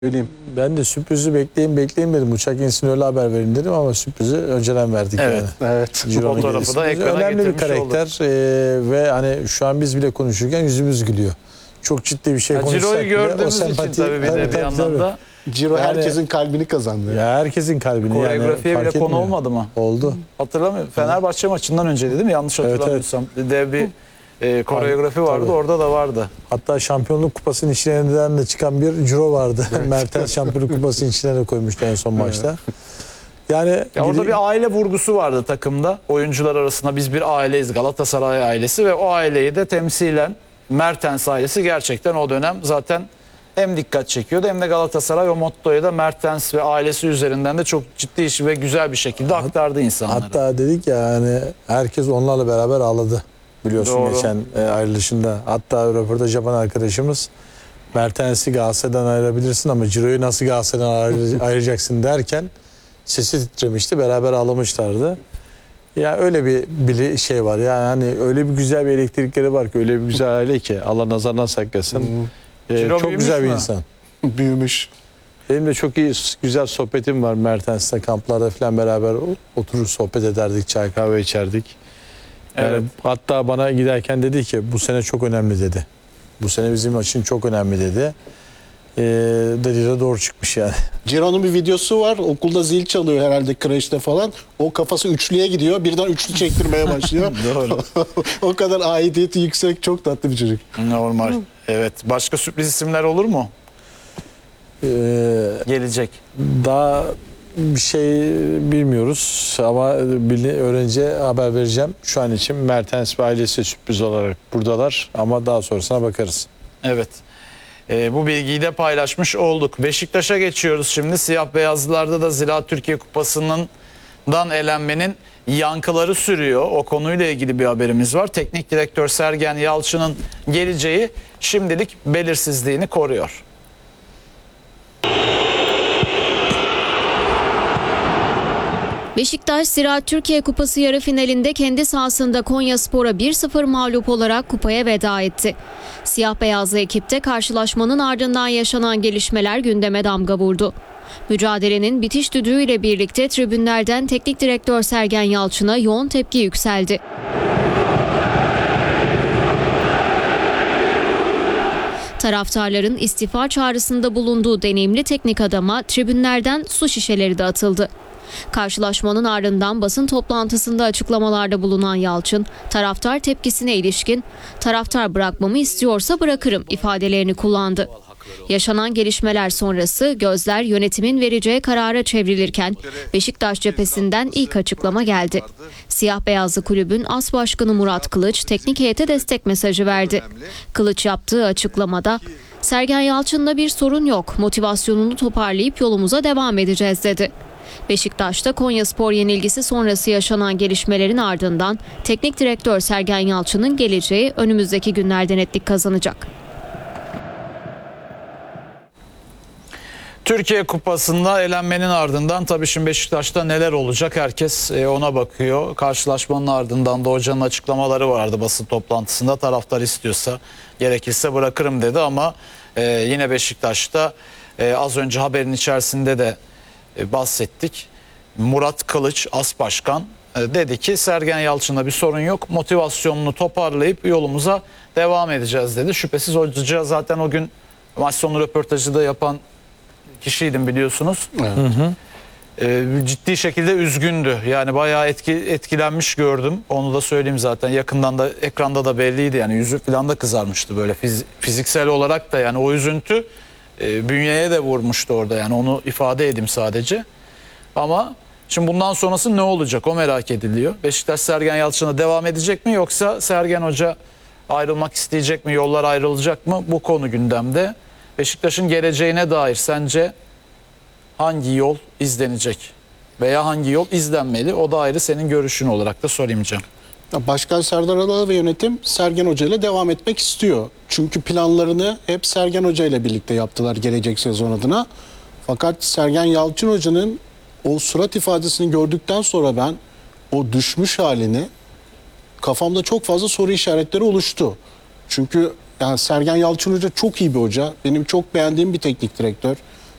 Söyleyeyim. Ben de sürprizi bekleyin dedim. Uçak insin öyle haber verin dedim ama sürprizi önceden verdik. Evet. Yani. Evet. Ciro'nun fotoğrafı da ekrana önemli bir getirmiş karakter ve hani şu an biz bile konuşurken yüzümüz gülüyor. Çok ciddi bir şey konuşsak Ciro'yu bile o gördüğümüz için sempati. tabii bir yandan da Ciro Yani- herkesin kalbini kazandı. Ya herkesin kalbini koreografiye yani bile fark konu etmiyor. olmadı mı? Oldu. Hatırlamıyorum. Fenerbahçe maçından önceydi değil mi? Yanlış hatırlamıyorsam. Dev bir koreografi vardı. Tabii. Orada da vardı. Hatta şampiyonluk kupasının içlerinden de çıkan bir Ciro vardı. Mertens şampiyonluk kupasının içine de koymuştu en son maçta. Yani Ya orada bir aile vurgusu vardı takımda. Oyuncular arasında biz bir aileyiz. Galatasaray ailesi ve o aileyi de temsilen Mertens ailesi gerçekten o dönem zaten hem dikkat çekiyordu hem de Galatasaray o mottoyu da Mertens ve ailesi üzerinden de çok ciddi iş ve güzel bir şekilde aktardı insanlara. hatta dedik ya hani herkes onlarla beraber ağladı. Biliyorsun Doğru. geçen ayrılışında. Hatta röportaj yapan arkadaşımız Mertens'i Galatasaray'dan ayırabilirsin ama Ciro'yu nasıl Galatasaray'dan ayıracaksın derken sesi titremişti. Beraber ağlamışlardı. Ya öyle bir şey var. Yani hani öyle bir güzel bir elektrikleri var ki öyle bir güzel aile ki Allah nazardan saklasın. Ciro Çok büyümüş güzel bir mü? insan. Büyümüş. Benim de çok iyi güzel sohbetim var Mertens'le kamplarda falan beraber oturur sohbet ederdik, çay kahve içerdik. Yani Evet. hatta bana giderken dedi ki bu sene çok önemli dedi. Bu sene bizim için çok önemli dedi. Dediği de doğru çıkmış yani. Ciro'nun bir videosu var. Okulda zil çalıyor herhalde kreşte falan. O kafası üçlüye gidiyor. Birden üçlü çektirmeye başlıyor. Doğru. O kadar aidiyeti yüksek. Çok tatlı bir çocuk. Normal. Evet. Başka sürpriz isimler olur mu? Ee, Gelecek. Daha bir şey bilmiyoruz ama öğrenince haber vereceğim. Şu an için Mertens ve ailesi sürpriz olarak buradalar ama daha sonrasına bakarız. Evet. Bu bilgiyi de paylaşmış olduk. Beşiktaş'a geçiyoruz şimdi. Siyah beyazlılarda da Ziraat Türkiye Kupası'ndan elenmenin yankıları sürüyor. O konuyla ilgili bir haberimiz var. Teknik direktör Sergen Yalçın'ın geleceği şimdilik belirsizliğini koruyor. Beşiktaş, Ziraat Türkiye Kupası yarı finalinde kendi sahasında Konyaspor'a 1-0 mağlup olarak kupaya veda etti. Siyah beyazlı ekipte karşılaşmanın ardından yaşanan gelişmeler gündeme damga vurdu. Mücadelenin bitiş düdüğüyle birlikte tribünlerden teknik direktör Sergen Yalçın'a yoğun tepki yükseldi. Taraftarların istifa çağrısında bulunduğu deneyimli teknik adama tribünlerden su şişeleri de atıldı. Karşılaşmanın ardından basın toplantısında açıklamalarda bulunan Yalçın, taraftar tepkisine ilişkin "taraftar bırakmamı istiyorsa bırakırım" ifadelerini kullandı. Yaşanan gelişmeler sonrası gözler yönetimin vereceği karara çevrilirken Beşiktaş cephesinden ilk açıklama geldi. Siyah beyazlı kulübün as başkanı Murat Kılıç teknik heyete destek mesajı verdi. Kılıç yaptığı açıklamada "Sergen Yalçın'la bir sorun yok, motivasyonunu toparlayıp yolumuza devam edeceğiz" dedi. Beşiktaş'ta Konyaspor yenilgisi sonrası yaşanan gelişmelerin ardından teknik direktör Sergen Yalçın'ın geleceği önümüzdeki günlerde netlik kazanacak. Türkiye Kupası'nda elenmenin ardından tabii şimdi Beşiktaş'ta neler olacak herkes ona bakıyor. Karşılaşmanın ardından da hocanın açıklamaları vardı basın toplantısında. Taraftar istiyorsa gerekirse bırakırım dedi ama yine Beşiktaş'ta az önce haberin içerisinde de bahsettik. Murat Kılıç as başkan dedi ki Sergen Yalçın'la bir sorun yok. Motivasyonunu toparlayıp yolumuza devam edeceğiz dedi. Şüphesiz hoca zaten o gün maç sonu röportajı da yapan kişiydim biliyorsunuz. Evet. Ciddi şekilde üzgündü. Yani bayağı etkilenmiş gördüm. Onu da söyleyeyim zaten. Yakından da ekranda da belliydi. Yani yüzü falan da kızarmıştı böyle fiziksel olarak da yani o üzüntü bünyeye de vurmuştu orada. Yani onu ifade edeyim sadece. Ama şimdi bundan sonrası ne olacak o merak ediliyor. Beşiktaş Sergen Yalçın'a devam edecek mi yoksa Sergen Hoca ayrılmak isteyecek mi? Yollar ayrılacak mı? Bu konu gündemde. Beşiktaş'ın geleceğine dair sence hangi yol izlenecek veya hangi yol izlenmeli? O da ayrı, senin görüşün olarak da sorayım Cem. Başkan Serdar Adalı ve yönetim Sergen Hoca ile devam etmek istiyor. Çünkü planlarını hep Sergen Hoca ile birlikte yaptılar gelecek sezon adına. Fakat Sergen Yalçın Hoca'nın o surat ifadesini gördükten sonra ben o düşmüş halini kafamda çok fazla soru işaretleri oluştu. Çünkü yani Sergen Yalçın Hoca çok iyi bir hoca. Benim çok beğendiğim bir teknik direktör.